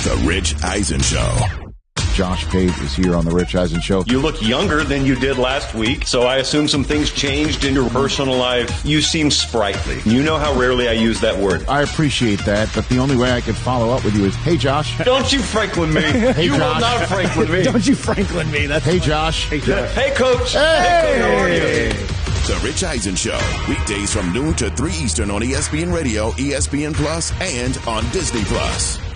The Rich Eisen Show. Josh Pate is here on The Rich Eisen Show. You look younger than you did last week, so I assume some things changed in your personal life. You seem sprightly. You know how rarely I use that word. I appreciate that, but the only way I could follow up with you is, hey, Josh. Don't you Franklin me. Hey, you Josh. will not Franklin me. Don't you Franklin me. That's hey, Josh. Hey, Coach. Hey. How are you? The Rich Eisen Show. Weekdays from noon to 3 Eastern on ESPN Radio, ESPN Plus, and on Disney Plus.